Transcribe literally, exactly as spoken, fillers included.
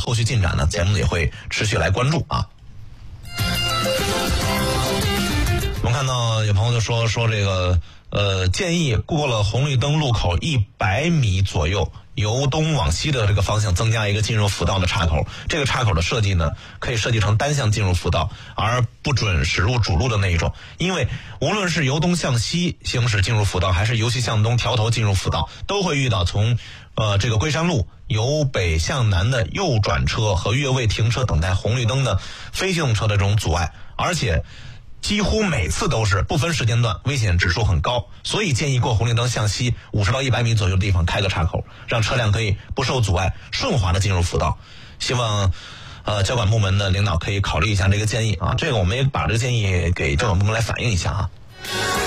后续进展呢，节目也会持续来关注啊。我们看到有朋友就说说这个呃，建议过了红绿灯路口一百米左右，由东往西的这个方向增加一个进入辅道的岔口。这个岔口的设计呢，可以设计成单向进入辅道，而不准驶入主路的那一种。因为无论是由东向西行驶进入辅道，还是由西向东调头进入辅道，都会遇到从呃这个龟山路由北向南的右转车和越位停车等待红绿灯的非机动车的这种阻碍，而且几乎每次都是不分时间段，危险指数很高，所以建议过红绿灯向西五十到一百米左右的地方开个岔口，让车辆可以不受阻碍，顺滑的进入辅道。希望呃交管部门的领导可以考虑一下这个建议啊，这个我们也把这个建议给交管部门来反映一下啊。